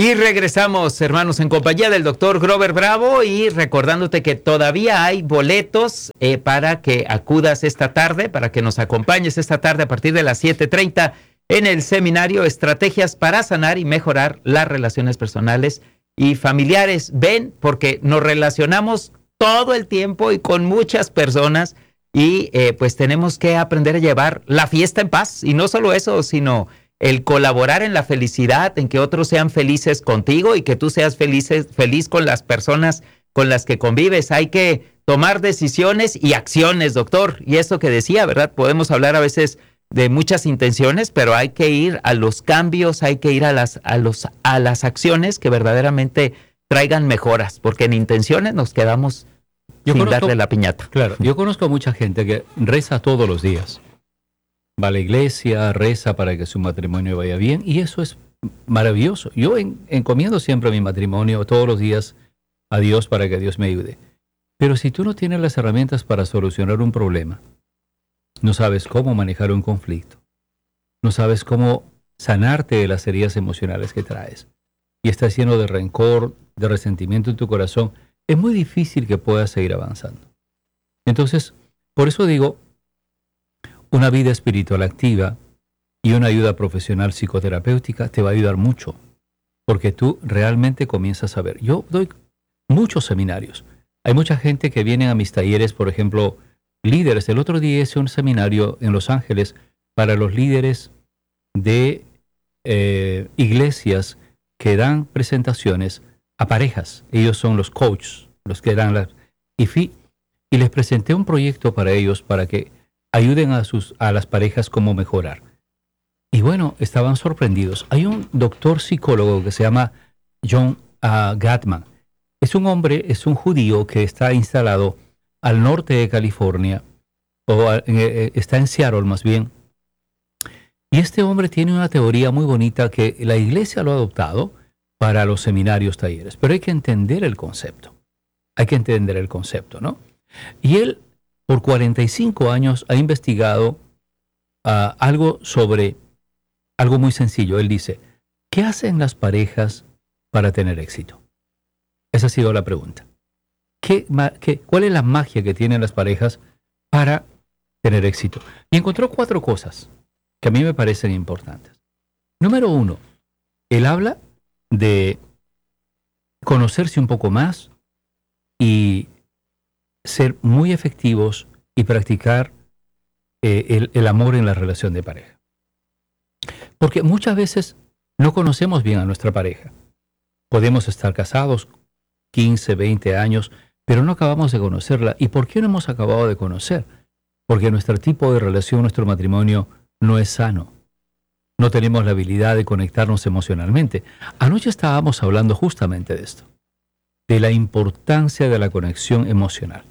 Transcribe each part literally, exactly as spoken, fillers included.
Y regresamos, hermanos, en compañía del doctor Grover Bravo y recordándote que todavía hay boletos eh, para que acudas esta tarde, para que nos acompañes esta tarde a partir de las siete treinta en el seminario Estrategias para sanar y mejorar las relaciones personales y familiares. Ven, porque nos relacionamos todo el tiempo y con muchas personas y eh, pues tenemos que aprender a llevar la fiesta en paz. Y no solo eso, sino el colaborar en la felicidad, en que otros sean felices contigo y que tú seas felices, feliz con las personas con las que convives. Hay que tomar decisiones y acciones, doctor. Y eso que decía, ¿verdad? Podemos hablar a veces de muchas intenciones, pero hay que ir a los cambios, hay que ir a las, a los, a las acciones que verdaderamente traigan mejoras, porque en intenciones nos quedamos yo sin conozco, darle la piñata. Claro, yo conozco a mucha gente que reza todos los días. Va a la iglesia, reza para que su matrimonio vaya bien, y eso es maravilloso. Yo en, encomiendo siempre mi matrimonio todos los días a Dios para que Dios me ayude. Pero si tú no tienes las herramientas para solucionar un problema, no sabes cómo manejar un conflicto, no sabes cómo sanarte de las heridas emocionales que traes, y estás lleno de rencor, de resentimiento en tu corazón, es muy difícil que puedas seguir avanzando. Entonces, por eso digo, una vida espiritual activa y una ayuda profesional psicoterapéutica te va a ayudar mucho, porque tú realmente comienzas a ver. Yo doy muchos seminarios. Hay mucha gente que viene a mis talleres, por ejemplo, líderes. El otro día hice un seminario en Los Ángeles para los líderes de eh, iglesias que dan presentaciones a parejas. Ellos son los coaches, los que dan las... Y, fui, y les presenté un proyecto para ellos para que ayuden a, sus, a las parejas cómo mejorar. Y bueno, estaban sorprendidos. Hay un doctor psicólogo que se llama John uh, Gottman. Es un hombre, es un judío que está instalado al norte de California, o eh, está en Seattle más bien. Y este hombre tiene una teoría muy bonita que la iglesia lo ha adoptado para los seminarios, talleres. Pero hay que entender el concepto. Hay que entender el concepto, ¿no? Y él, por cuarenta y cinco años, ha investigado uh, algo sobre, algo muy sencillo. Él dice, ¿qué hacen las parejas para tener éxito? Esa ha sido la pregunta. ¿Qué, qué, ¿Cuál es la magia que tienen las parejas para tener éxito? Y encontró cuatro cosas que a mí me parecen importantes. Número uno, él habla de conocerse un poco más y ser muy efectivos y practicar eh, el, el amor en la relación de pareja. Porque muchas veces no conocemos bien a nuestra pareja. Podemos estar casados quince, veinte años, pero no acabamos de conocerla. ¿Y por qué no hemos acabado de conocer? Porque nuestro tipo de relación, nuestro matrimonio, no es sano. No tenemos la habilidad de conectarnos emocionalmente. Anoche estábamos hablando justamente de esto, de la importancia de la conexión emocional.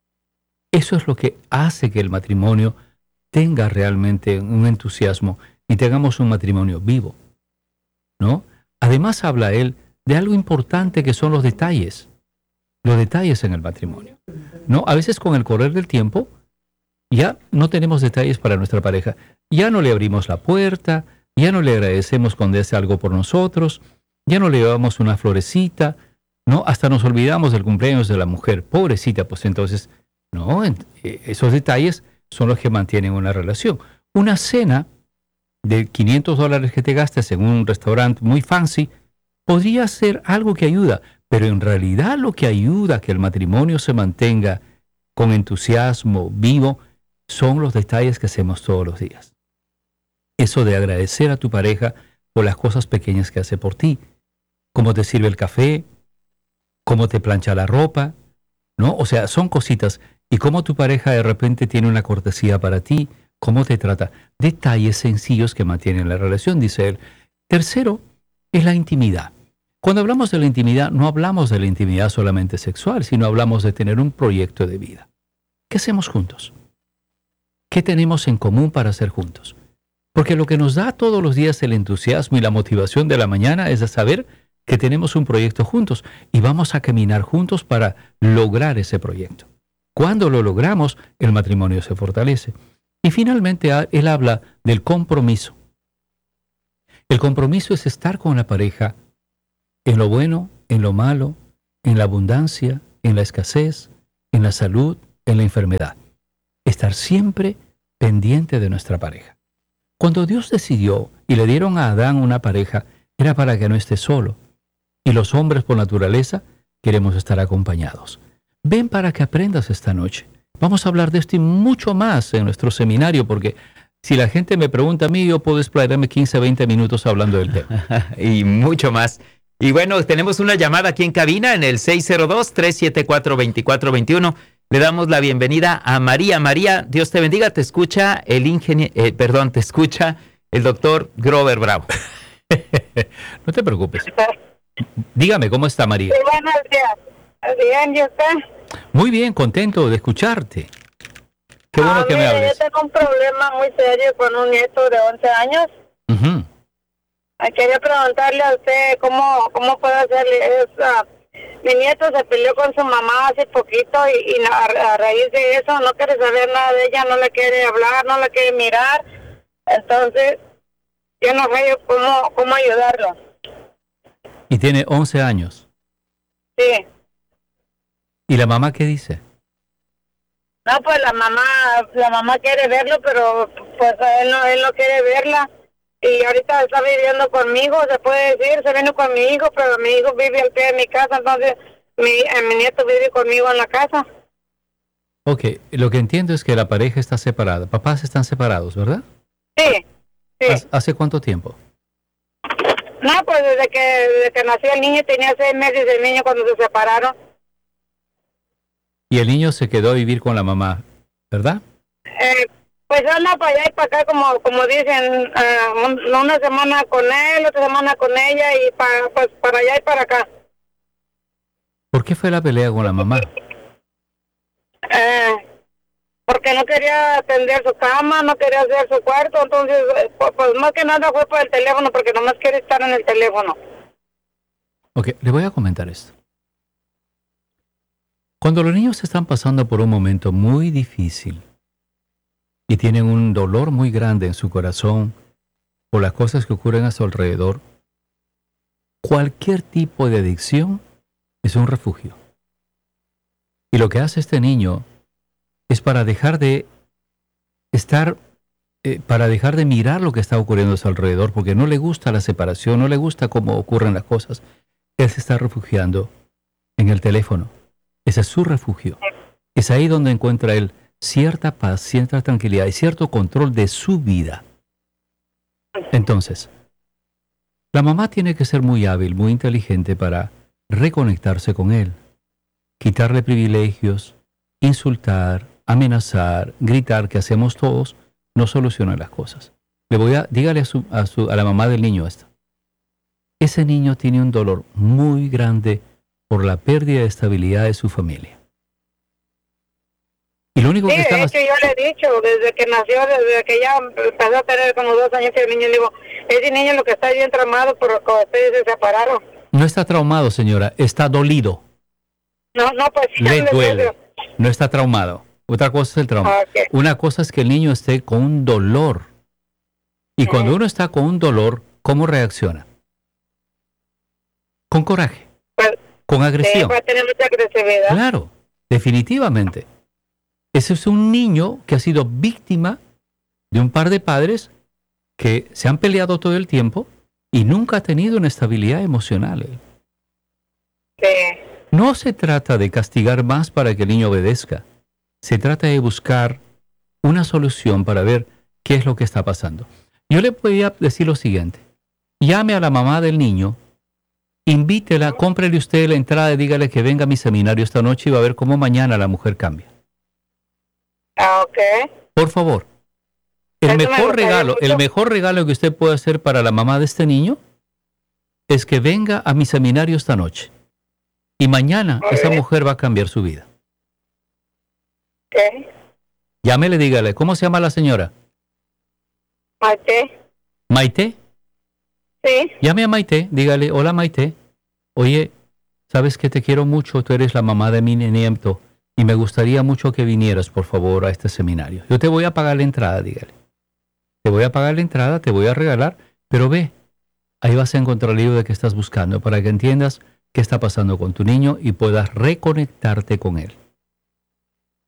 Eso es lo que hace que el matrimonio tenga realmente un entusiasmo y tengamos un matrimonio vivo, ¿no? Además habla él de algo importante que son los detalles, los detalles en el matrimonio, ¿no? A veces con el correr del tiempo ya no tenemos detalles para nuestra pareja, ya no le abrimos la puerta, ya no le agradecemos cuando hace algo por nosotros, ya no le llevamos una florecita, ¿no? Hasta nos olvidamos del cumpleaños de la mujer, pobrecita, pues entonces, no, esos detalles son los que mantienen una relación. Una cena de quinientos dólares que te gastes en un restaurante muy fancy podría ser algo que ayuda, pero en realidad lo que ayuda a que el matrimonio se mantenga con entusiasmo, vivo, son los detalles que hacemos todos los días. Eso de agradecer a tu pareja por las cosas pequeñas que hace por ti, cómo te sirve el café, cómo te plancha la ropa, ¿no? O sea, son cositas. Y cómo tu pareja de repente tiene una cortesía para ti, cómo te trata. Detalles sencillos que mantienen la relación, dice él. Tercero, es la intimidad. Cuando hablamos de la intimidad, no hablamos de la intimidad solamente sexual, sino hablamos de tener un proyecto de vida. ¿Qué hacemos juntos? ¿Qué tenemos en común para hacer juntos? Porque lo que nos da todos los días el entusiasmo y la motivación de la mañana es saber que tenemos un proyecto juntos y vamos a caminar juntos para lograr ese proyecto. Cuando lo logramos, el matrimonio se fortalece. Y finalmente, él habla del compromiso. El compromiso es estar con la pareja en lo bueno, en lo malo, en la abundancia, en la escasez, en la salud, en la enfermedad. Estar siempre pendiente de nuestra pareja. Cuando Dios decidió y le dieron a Adán una pareja, era para que no esté solo. Y los hombres por naturaleza queremos estar acompañados. Ven para que aprendas esta noche. Vamos a hablar de esto y mucho más en nuestro seminario, porque si la gente me pregunta a mí, yo puedo explayarme quince, veinte minutos hablando del tema. Y mucho más. Y bueno, tenemos una llamada aquí en cabina en el seis cero dos, tres siete cuatro, dos cuatro dos uno. Le damos la bienvenida a María. María, Dios te bendiga. Te escucha el ingeniero, eh, perdón, te escucha el doctor Grover Bravo. No te preocupes. Dígame, ¿cómo está María? Sí, buenos días. Bien, ¿y usted? Muy bien, contento de escucharte. Qué bueno ah, que mire, me hables. Yo tengo un problema muy serio con un nieto de once años. Uh-huh. Quería preguntarle a usted cómo, cómo puede hacerle eso. Mi nieto se peleó con su mamá hace poquito y, y a, a raíz de eso no quiere saber nada de ella, no le quiere hablar, no le quiere mirar. Entonces, yo no sé cómo, cómo ayudarlo. Y tiene once años. Sí. ¿Y la mamá qué dice? No, pues la mamá, la mamá quiere verlo, pero pues él no, él no quiere verla. Y ahorita está viviendo conmigo, se puede decir, se vino con mi hijo, pero mi hijo vive al pie de mi casa, entonces mi, eh, mi nieto vive conmigo en la casa. Ok, lo que entiendo es que la pareja está separada. Papás están separados, ¿verdad? Sí, sí. ¿Hace cuánto tiempo? No, pues desde que, desde que nació el niño, tenía seis meses el niño cuando se separaron. Y el niño se quedó a vivir con la mamá, ¿verdad? Eh, pues anda para allá y para acá, como como dicen, uh, un, una semana con él, otra semana con ella, y pa, pues para allá y para acá. ¿Por qué fue la pelea con la mamá? Eh, porque no quería atender su cama, no quería hacer su cuarto, entonces, eh, pues, pues más que nada fue por el teléfono, porque nomás quiere estar en el teléfono. Ok, le voy a comentar esto. Cuando los niños están pasando por un momento muy difícil y tienen un dolor muy grande en su corazón por las cosas que ocurren a su alrededor, cualquier tipo de adicción es un refugio. Y lo que hace este niño es para dejar de estar, eh, para dejar de mirar lo que está ocurriendo a su alrededor, porque no le gusta la separación, no le gusta cómo ocurren las cosas. Él se está refugiando en el teléfono. Ese es su refugio. Es ahí donde encuentra él cierta paz, cierta tranquilidad y cierto control de su vida. Entonces, la mamá tiene que ser muy hábil, muy inteligente para reconectarse con él, quitarle privilegios, insultar, amenazar, gritar, que hacemos todos, no soluciona las cosas. Le voy a, dígale a, su, a, su, a la mamá del niño esto. Ese niño tiene un dolor muy grande por la pérdida de estabilidad de su familia. Y lo único sí, que está de hecho yo le he dicho, desde que nació, desde que ya empezó a tener como dos años el niño, le digo, ese niño lo que está bien tramado por cuando ustedes se separaron. No está traumado, señora, está dolido. No, no, pues sí. Le duele, no está traumado. Otra cosa es el trauma. Okay. Una cosa es que el niño esté con un dolor. Y uh-huh. cuando uno está con un dolor, ¿cómo reacciona? Con coraje. Pues, con agresión. Va a tener mucha agresividad. Claro, definitivamente. Ese es un niño que ha sido víctima de un par de padres que se han peleado todo el tiempo y nunca ha tenido una estabilidad emocional. Sí. No se trata de castigar más para que el niño obedezca. Se trata de buscar una solución para ver qué es lo que está pasando. Yo le podría decir lo siguiente. Llame a la mamá del niño, invítela, cómprele usted la entrada y dígale que venga a mi seminario esta noche y va a ver cómo mañana la mujer cambia. Ah, ok. Por favor. El mejor regalo, el mejor regalo que usted puede hacer para la mamá de este niño es que venga a mi seminario esta noche. Y mañana okay. esa mujer va a cambiar su vida. Okay. Llámele, dígale, ¿cómo se llama la señora? Maite. ¿Maite? Sí. Llame a Maite, dígale, hola Maite. Oye, sabes que te quiero mucho, tú eres la mamá de mi nieto y me gustaría mucho que vinieras, por favor, a este seminario. Yo te voy a pagar la entrada, dígale. Te voy a pagar la entrada, te voy a regalar, pero ve, Ahí vas a encontrar el libro de que estás buscando para que entiendas qué está pasando con tu niño y puedas reconectarte con él.